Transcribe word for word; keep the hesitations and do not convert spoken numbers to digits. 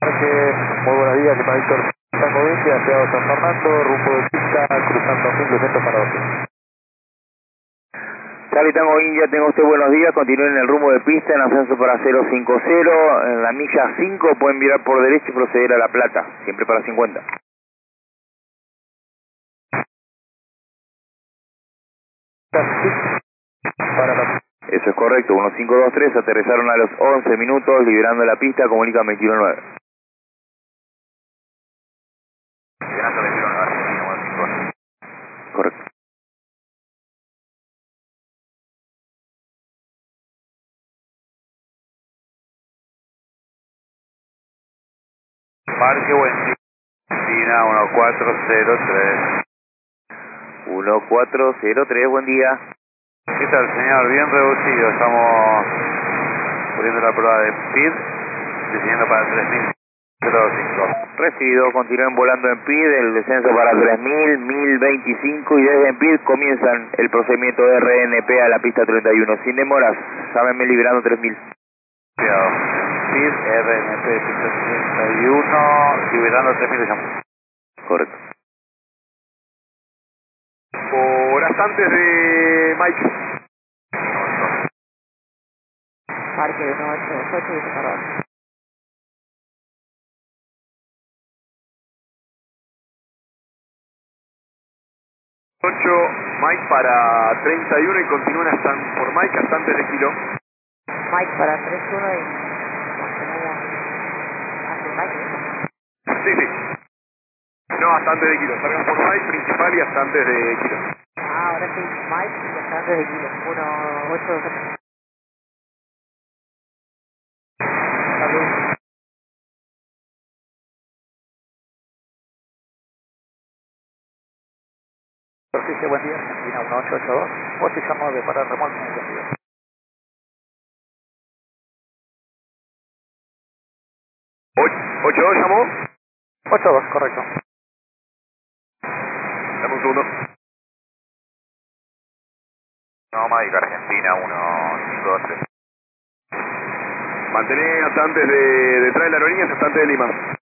Muy buenos días, que para Víctor Tango veinte, hacia San Fernando, rumbo de pista, cruzando mil doscientos para doce. Charlie Tango India, tenga usted buenos días, continúen en el rumbo de pista, en ascenso para cero cincuenta, en la milla cinco pueden virar por derecha y proceder a La Plata, siempre para cincuenta. Para la... Eso es correcto, uno cinco dos tres, aterrizaron a los once minutos, liberando la pista, comunican veintiuno nueve. Liberando veintiuno nueve, correcto. Parque Buen Día, uno cuatro cero tres. uno cuatro cero tres, buen día. ¿Qué tal, señor? Bien reducido, estamos poniendo la prueba de speed, diseñando para tres mil cinco. Recibido, continúen volando en P I D, el descenso para tres mil, mil veinticinco y desde en P I D comienzan el procedimiento de R N P a la pista treinta y uno. Sin demoras, sábenme liberando tres mil. Cuidado. Speed, R N P, pista treinta y uno, liberando tres mil. Correcto. Horas antes de Mike. Parque de uno ocho ocho y para doce. ocho, Mike para treinta y uno y continúan hasta por Mike hasta antes de kilo. Mike para tres uno y mantenemos antes Mike. Sí, sí. No, hasta antes de kilo. Salgan por Mike principal y hasta antes de kilo. Ah, ahora sí, Mike y hasta antes de kilo. uno ocho dos. Salud. Superficie, buen día. Argentina uno ocho ocho dos. Posición nueve para remolque. Buen día. ocho dos llamó. ocho dos, correcto. Dame un segundo. No, Mike, Argentina, uno cinco dos tres. Mantener hasta antes de, detrás de la aerolínea hasta antes de Lima.